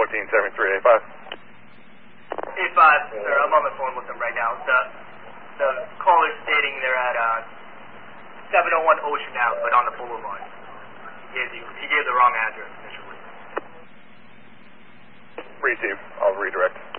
147385. 85, sir, I'm on the phone with them right now. The caller's stating they're at 701 Ocean Ave, but on the boulevard. He gave the wrong address initially. Receive. I'll redirect.